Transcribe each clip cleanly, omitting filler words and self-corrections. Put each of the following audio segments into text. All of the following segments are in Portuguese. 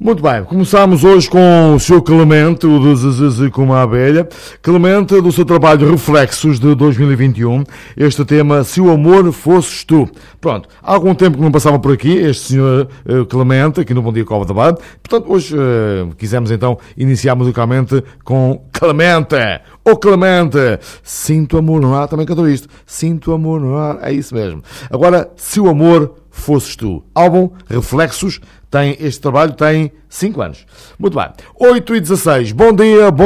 Muito bem, começámos hoje com o Sr. Clemente, o do Zezé com uma abelha. Clemente, do seu trabalho Reflexos de 2021, este tema, Se o Amor Fosses Tu. Pronto, há algum tempo que não passava por aqui este Sr. Clemente, aqui no Bom Dia Cova da Bade. Portanto, hoje quisemos então iniciar musicalmente com Clemente. Ô Clemente, sinto amor no ar, também cantou isto. Sinto amor no ar, é isso mesmo. Agora, Se o Amor Fosses Tu. Álbum Reflexos. Este trabalho tem 5 anos. Muito bem. 8h16. Bom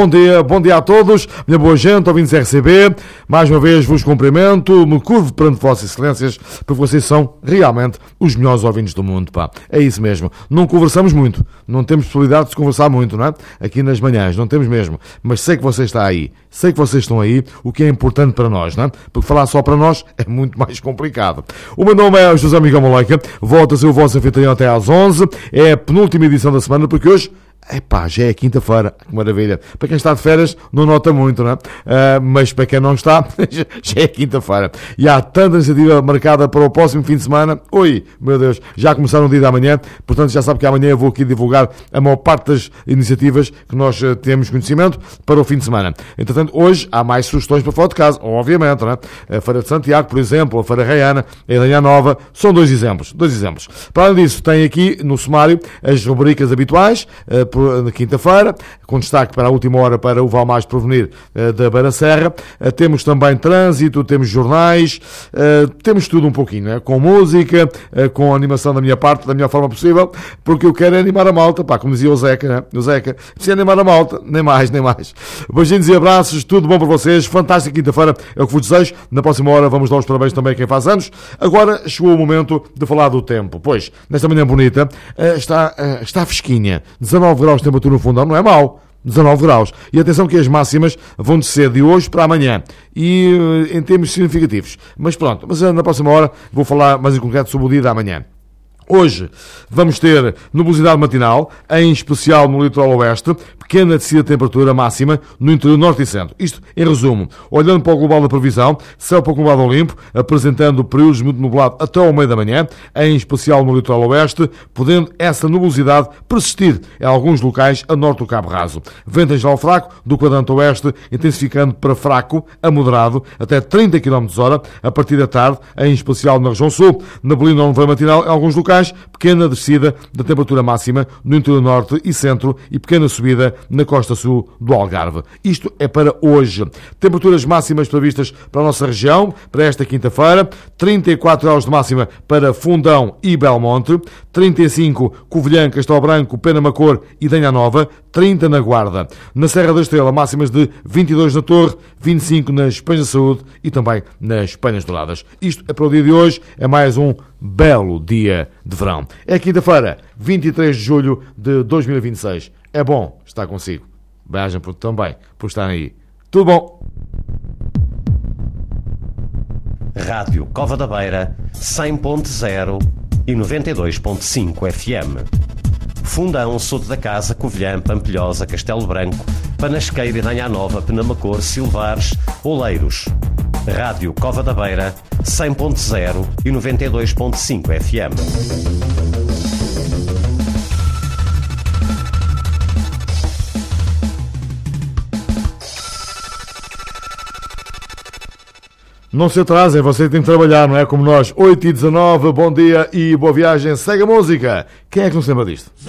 dia a todos. Minha boa gente, ouvintes RCB. Mais uma vez vos cumprimento. Me curvo perante vossas excelências, porque vocês são realmente os melhores ouvintes do mundo, pá. É isso mesmo. Não conversamos muito. Não temos possibilidade de conversar muito, não é? Aqui nas manhãs. Não temos mesmo. Mas sei que você está aí. Sei que vocês estão aí, o que é importante para nós, não é? Porque falar só para nós é muito mais complicado. O meu nome é José Miguel Moleca. Volto a ser o vosso anfitrião até às 11. É a penúltima edição da semana, porque hoje, já é quinta-feira, que maravilha. Para quem está de férias, não nota muito, não é? Mas para quem não está, já é quinta-feira. E há tanta iniciativa marcada para o próximo fim de semana. Oi, meu Deus, já começaram o dia da manhã, portanto já sabe que amanhã eu vou aqui divulgar a maior parte das iniciativas que nós temos conhecimento para o fim de semana. Entretanto, hoje há mais sugestões para fora de casa, obviamente, não é? A Feira de Santiago, por exemplo, a Feira Raiana, a Elenha Nova, são dois exemplos. Para além disso, tem aqui no sumário as rubricas habituais, na quinta-feira, com destaque para a última hora para o Valmais Provenir da Beira Serra. Temos também trânsito, temos jornais, temos tudo um pouquinho, né? Com música, com animação da minha parte, da melhor forma possível, porque eu quero animar a malta, pá, como dizia o Zeca, né? O Zeca, precisa animar a malta, nem mais. Beijinhos e abraços, tudo bom para vocês, fantástica quinta-feira, é o que vos desejo. Na próxima hora vamos dar os parabéns também a quem faz anos. Agora chegou o momento de falar do tempo, pois, nesta manhã bonita, está fresquinha, 19 graus de temperatura no fundão, não é mau. 19 graus. E atenção que as máximas vão descer de hoje para amanhã. E em termos significativos. Mas pronto, na próxima hora vou falar mais em concreto sobre o dia da manhã. Hoje vamos ter nubosidade matinal, em especial no litoral oeste, pequena descida de temperatura máxima no interior norte e centro. Isto, em resumo, olhando para o global da previsão, céu pouco nublado ou limpo, apresentando períodos muito nublado até ao meio da manhã, em especial no litoral oeste, podendo essa nubosidade persistir em alguns locais a norte do Cabo Raso. Vento em geral fraco, do quadrante oeste, intensificando para fraco a moderado, até 30 km/h, a partir da tarde, em especial na região sul, neblina ou nevoeiro matinal em alguns locais, pequena descida da temperatura máxima no interior norte e centro e pequena subida na costa sul do Algarve. Isto é para hoje. Temperaturas máximas previstas para a nossa região, para esta quinta-feira, 34 graus de máxima para Fundão e Belmonte, 35 Covilhã, Castelo Branco, Penamacor e Danha Nova, 30 na Guarda. Na Serra da Estrela, máximas de 22 na Torre, 25 nas Espanhas da Saúde e também nas Penhas Douradas. Isto é para o dia de hoje, é mais um belo dia de verão. É quinta-feira, 23 de julho de 2026. É bom estar consigo. Beijem também por estarem aí. Tudo bom? Rádio Cova da Beira, 100.0 e 92.5 FM. Fundão, Soto da Casa, Covilhã, Pampilhosa, Castelo Branco, Panasqueira, Danha Nova, Penamacor, Silvares, Oleiros. Rádio Cova da Beira, 100.0 e 92.5 FM. Não se atrasem, você tem que trabalhar, não é como nós. 8h19, bom dia e boa viagem. Segue a música. Quem é que não se lembra disto?